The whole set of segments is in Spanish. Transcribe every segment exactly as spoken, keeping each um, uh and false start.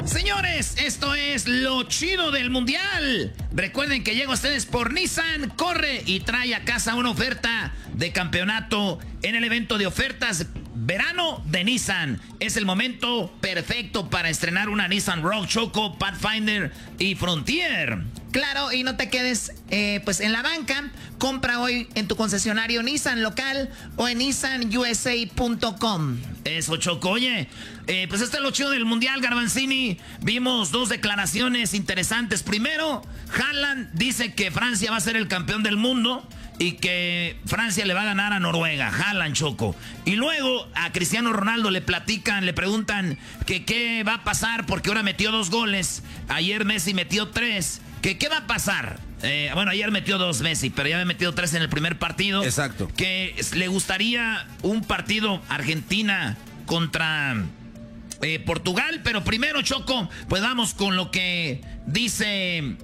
Señores, esto es lo chido del mundial. Recuerden que llega a ustedes por Nissan. Corre y trae a casa una oferta de campeonato en el evento de ofertas verano de Nissan. Es el momento perfecto para estrenar una Nissan Rogue, Choco, Pathfinder y Frontier. Claro, y no te quedes eh, pues en la banca. Compra hoy en tu concesionario Nissan local o en nissan u s a punto com. Eso, Choco. Oye, eh, pues este es lo chido del mundial, Garbanzini. Vimos dos declaraciones interesantes. Primero, Haaland dice que Francia va a ser el campeón del mundo y que Francia le va a ganar a Noruega. Haaland, Choco. Y luego a Cristiano Ronaldo le platican, le preguntan que qué va a pasar porque ahora metió dos goles. Ayer Messi metió tres. Que qué va a pasar. Eh, bueno, ayer metió dos Messi, pero ya había metido tres en el primer partido. Exacto. Que le gustaría un partido Argentina contra eh, Portugal. Pero primero, Choco, pues vamos con lo que dice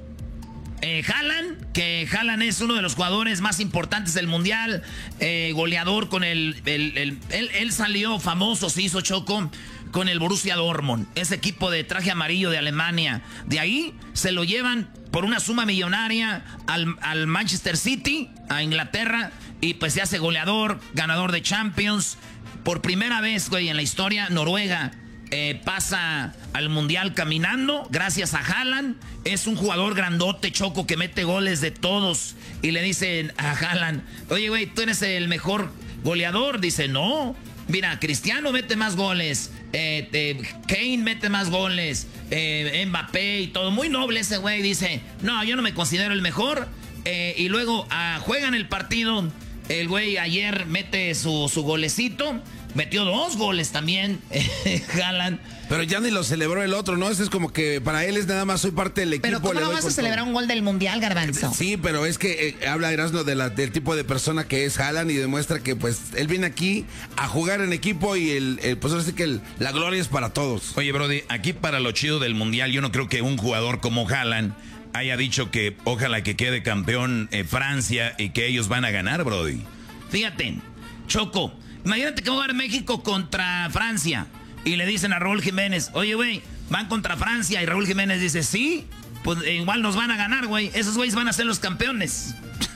eh, Haaland. Que Haaland es uno de los jugadores más importantes del mundial. Eh, goleador con el... el, el él, él salió famoso, se hizo, Choco, con el Borussia Dortmund, ese equipo de traje amarillo de Alemania. De ahí se lo llevan por una suma millonaria al, al Manchester City, a Inglaterra, y pues se hace goleador, ganador de Champions. Por primera vez, güey, en la historia, Noruega eh, pasa al Mundial caminando, gracias a Haaland. Es un jugador grandote, Choco, que mete goles de todos. Y le dicen a Haaland, oye, güey, tú eres el mejor goleador. Dice, no, mira, Cristiano mete más goles, eh, eh, Kane mete más goles, eh, Mbappé y todo. Muy noble ese güey. Dice, no, yo no me considero el mejor. Eh, y luego ah, juegan el partido. El güey ayer mete su, su golecito. Metió dos goles también, Haaland. Pero ya ni lo celebró el otro, ¿no? Ese es como que para él es nada más soy parte del equipo. Pero ¿cómo no vas a celebrar todo un gol del mundial, Garbanzo? Sí, pero es que eh, habla Erasmo de la, del tipo de persona que es Haaland y demuestra que pues él viene aquí a jugar en equipo y el, el pues ahora sí que el, la gloria es para todos. Oye, Brody, aquí para lo chido del mundial, yo no creo que un jugador como Haaland haya dicho que ojalá que quede campeón eh, Francia y que ellos van a ganar, Brody. Fíjate, Choco, imagínate que va a jugar México contra Francia y le dicen a Raúl Jiménez, oye, güey, van contra Francia. Y Raúl Jiménez dice, sí, pues igual nos van a ganar, güey. Esos güeyes van a ser los campeones.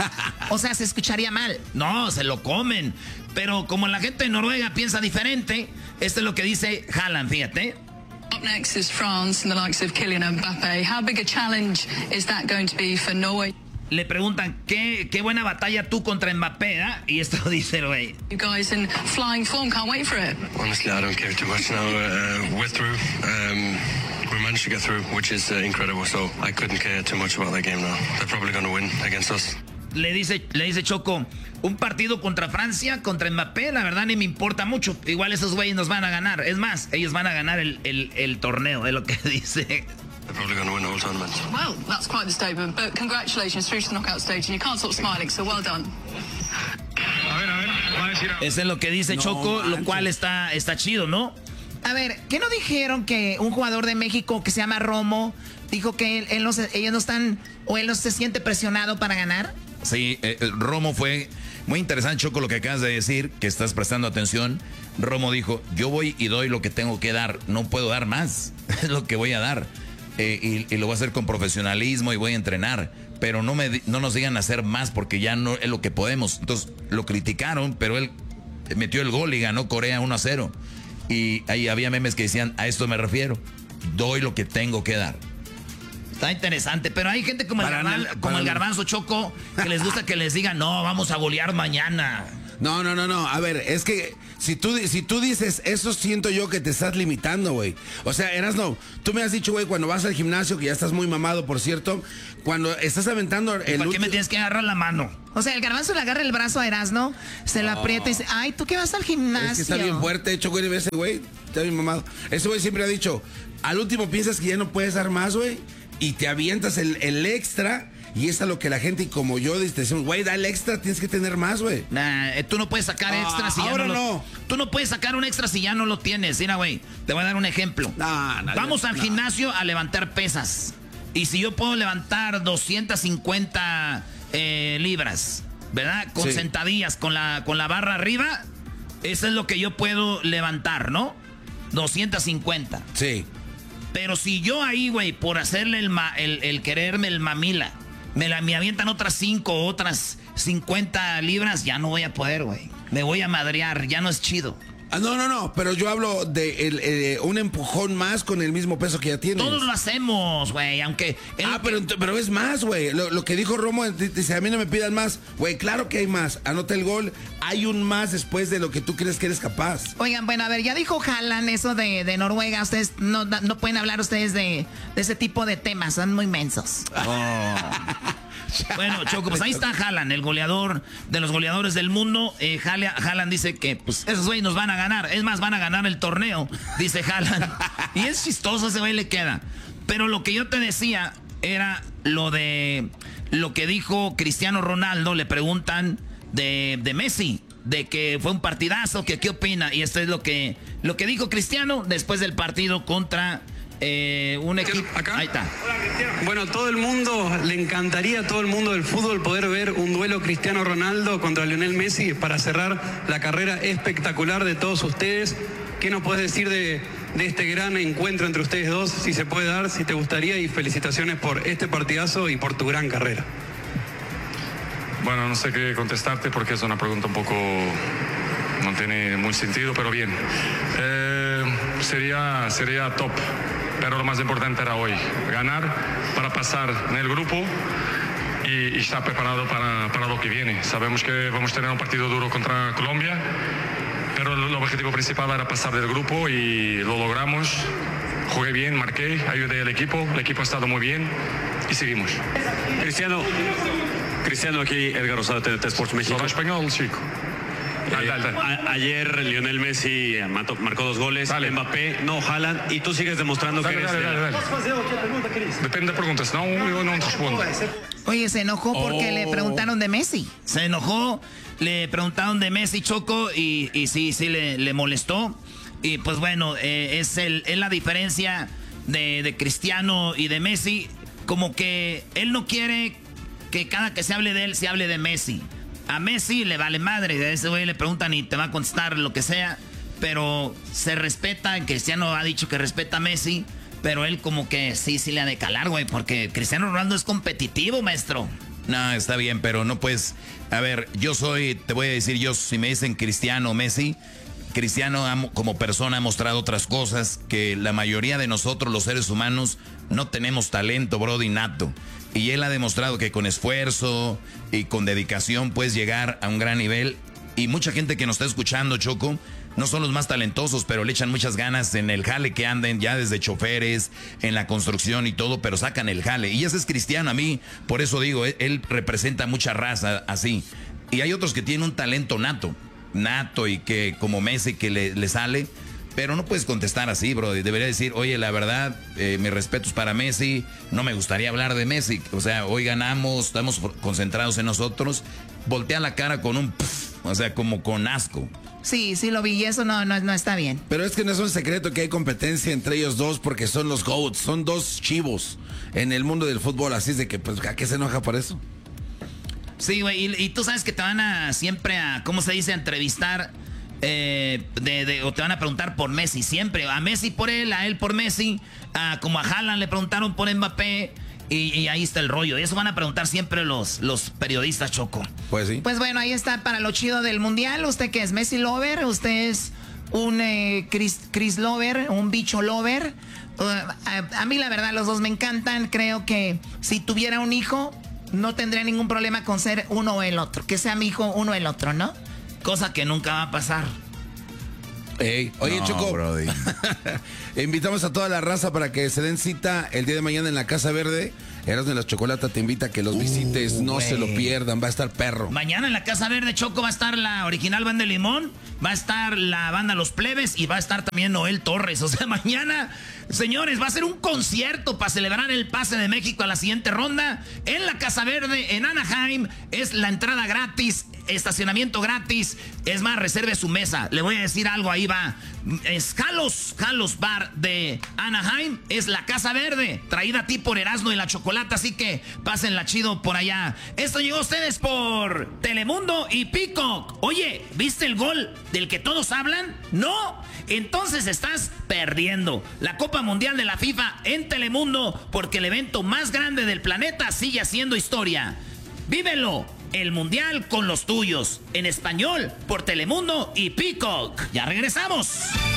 O sea, se escucharía mal. No, se lo comen. Pero como la gente de Noruega piensa diferente, esto es lo que dice Haaland, fíjate. Up next is France and the likes of Kylian Mbappé. How big a challenge is that going to be for Norway? Le preguntan, ¿qué, qué buena batalla tú contra Mbappé, ¿eh? Y esto dice el güey. You guys in flying form, can't wait for it. Honestly, I don't care too much now. Uh, we're through. Um, we managed to get through, which is uh, incredible. So I couldn't care too much about that game now. They're probably going to win against us. Le dice, le dice Choco, un partido contra Francia, contra Mbappé, la verdad ni me importa mucho. Igual esos güeyes nos van a ganar. Es más, ellos van a ganar el, el, el torneo, es lo que dice. They're probably going to win the whole tournament. Well, that's quite the statement. But congratulations, through to the knockout stage, and you can't stop smiling. So well done. A ver, a ver, va a decir. Eso es lo que dice No, Choco, manches. lo cual está, está chido, ¿no? A ver, ¿qué no dijeron que un jugador de México que se llama Romo dijo que él, él no se, ellos no están o él no se siente presionado para ganar? Sí, eh, Romo fue muy interesante, Choco, lo que acabas de decir, que estás prestando atención. Romo dijo, yo voy y doy lo que tengo que dar, no puedo dar más, es lo que voy a dar. Eh, y, y lo voy a hacer con profesionalismo y voy a entrenar, pero no, me, no nos digan hacer más porque ya no es lo que podemos. Entonces lo criticaron, pero él metió el gol y ganó Corea uno a cero. Y ahí había memes que decían, a esto me refiero, doy lo que tengo que dar. Está interesante, pero hay gente como el, Para garban, el- como para el el- garbanzo, Choco, que les gusta que les digan, no, vamos a golear mañana. No, no, no, no. A ver, es que si tú, si tú dices eso, siento yo que te estás limitando, güey. O sea, Erasno, tú me has dicho, güey, cuando vas al gimnasio, que ya estás muy mamado, por cierto, cuando estás aventando el ¿Para qué me último- tienes que agarrar la mano? O sea, el Garbanzo le agarra el brazo a Erasno, se lo aprieta y dice, ay, ¿tú qué vas al gimnasio? Es que está bien fuerte, hecho, güey, ese güey, está bien mamado. Ese güey siempre ha dicho, al último piensas que ya no puedes dar más, güey, y te avientas el, el extra, y es a lo que la gente, y como yo, te decimos, güey, da el extra, tienes que tener más, güey. Nah, eh, tú no puedes sacar Ah, extra si ya ahora no lo... no. Tú no puedes sacar un extra si ya no lo tienes. Mira, güey, te voy a dar un ejemplo. No, no, Vamos no, al no. gimnasio a levantar pesas. Y si yo puedo levantar doscientas cincuenta eh, libras, ¿verdad? Con Sí. sentadillas, con la, con la barra arriba, eso es lo que yo puedo levantar, ¿no? doscientas cincuenta. Sí. Pero si yo ahí, güey, por hacerle el, ma, el, el quererme el mamila, me, la, me avientan otras cinco, otras cincuenta libras, ya no voy a poder, güey. Me voy a madrear, ya no es chido. Ah, no, no, no, pero yo hablo de el, eh, un empujón más con el mismo peso que ya tienes. Todos lo hacemos, güey, aunque... Ah, pero, pero es más, güey. Lo, lo que dijo Romo, dice, a mí no me pidan más. Güey, claro que hay más. Anota el gol. Hay un más después de lo que tú crees que eres capaz. Oigan, bueno, a ver, ya dijo Haaland eso de, de Noruega. Ustedes no, no pueden hablar ustedes de, de ese tipo de temas. Son muy mensos. Oh. Bueno, Choco, pues ahí está Haaland, el goleador de los goleadores del mundo. Eh, Haaland dice que pues esos güeyes nos van a ganar. Es más, van a ganar el torneo, dice Haaland. Y es chistoso, ese güey le queda. Pero lo que yo te decía era lo de lo que dijo Cristiano Ronaldo. Le preguntan de, de Messi, de que fue un partidazo, que qué opina. Y esto es lo que, lo que dijo Cristiano después del partido contra... Eh, un equipo. ¿Acá? Ahí está. Bueno, a todo el mundo le encantaría, a todo el mundo del fútbol, poder ver un duelo Cristiano Ronaldo contra Lionel Messi para cerrar la carrera espectacular de todos ustedes. ¿Qué nos puedes decir de, de este gran encuentro entre ustedes dos? Si se puede dar, si te gustaría, y felicitaciones por este partidazo y por tu gran carrera. Bueno, no sé qué contestarte porque es una pregunta un poco... no tiene muy sentido, pero bien. Eh, sería, sería top, pero lo más importante era hoy, ganar para pasar en el grupo y, y estar preparado para, para lo que viene. Sabemos que vamos a tener un partido duro contra Colombia, pero el objetivo principal era pasar del grupo y lo logramos. Jugué bien, marqué, ayudé al equipo, el equipo ha estado muy bien y seguimos. Cristiano, Cristiano aquí, Edgar Rosado, T N T Sports México. ¿Todo español, chico? Dale, dale, dale. A, ayer Lionel Messi mató, marcó dos goles, dale. Mbappé, no, Haaland, y tú sigues demostrando dale, que eres... Dale, dale, dale. Depende de preguntas, no, yo no te respondo. Oye, se enojó porque oh. le preguntaron de Messi. Se enojó, le preguntaron de Messi, Choco, y, y sí, sí le, le molestó. Y pues bueno, eh, es, el, es la diferencia de, de Cristiano y de Messi. Como que él no quiere que cada que se hable de él, se hable de Messi. A Messi le vale madre, a ese güey le preguntan y te va a contestar lo que sea, pero se respeta. Cristiano ha dicho que respeta a Messi, pero él como que sí, sí le ha de calar, güey, porque Cristiano Ronaldo es competitivo, maestro. No, está bien, pero no puedes... A ver, yo soy, te voy a decir yo, si me dicen Cristiano o Messi, Cristiano ha, como persona ha mostrado otras cosas que la mayoría de nosotros, los seres humanos, no tenemos talento, brody, nato. Y él ha demostrado que con esfuerzo y con dedicación puedes llegar a un gran nivel. Y mucha gente que nos está escuchando, Choco, no son los más talentosos, pero le echan muchas ganas en el jale que anden, ya desde choferes, en la construcción y todo, pero sacan el jale. Y ese es Cristiano, a mí, por eso digo, él, él representa mucha raza así. Y hay otros que tienen un talento nato, nato y que como Messi que le, le sale... Pero no puedes contestar así, bro. Debería decir, oye, la verdad, eh, mis respetos para Messi. No me gustaría hablar de Messi. O sea, hoy ganamos, estamos concentrados en nosotros. Voltea la cara con un... Pff, o sea, como con asco. Sí, sí lo vi y eso no, no, no está bien. Pero es que no es un secreto que hay competencia entre ellos dos porque son los GOATs. Son dos chivos en el mundo del fútbol. Así es de que, pues, ¿a qué se enoja por eso? Sí, güey. Y, y tú sabes que te van a siempre a, ¿cómo se dice? A entrevistar... Eh, de, de, o te van a preguntar por Messi siempre, a Messi por él, a él por Messi, a, como a Haaland le preguntaron por Mbappé y, y ahí está el rollo. Y eso van a preguntar siempre los, los periodistas, Choco. Pues sí. Pues bueno, ahí está para lo chido del mundial. ¿Usted qué es? ¿Messi lover? ¿Usted es un eh, Chris, Chris lover? ¿Un bicho lover? Uh, a, a mí la verdad los dos me encantan. Creo que si tuviera un hijo no tendría ningún problema con ser uno o el otro. Que sea mi hijo uno o el otro, ¿no? Cosa que nunca va a pasar. Hey, oye, no, Choco, invitamos a toda la raza para que se den cita el día de mañana en la Casa Verde. Erasmo de la Chocolata te invita a que los visites, uh, no wey. se lo pierdan, va a estar perro. Mañana en la Casa Verde, Choco, va a estar la original Banda de Limón, va a estar la banda Los Plebes y va a estar también Noel Torres. O sea, mañana, señores, va a ser un concierto para celebrar el pase de México a la siguiente ronda en la Casa Verde, en Anaheim. Es la entrada gratis, estacionamiento gratis. Es más, reserve su mesa. Le voy a decir algo, ahí va. Es Jalos, Jalos Bar de Anaheim. Es la Casa Verde, traída a ti por Erasmo y la Chocolata. chocolate, así que pásenla chido por allá. Esto llegó a ustedes por Telemundo y Peacock. Oye, ¿viste el gol del que todos hablan? ¿No? Entonces estás perdiendo la Copa Mundial de la FIFA en Telemundo, porque el evento más grande del planeta sigue haciendo historia. ¡Vívelo! El Mundial con los tuyos, en español, por Telemundo y Peacock. ¡Ya regresamos!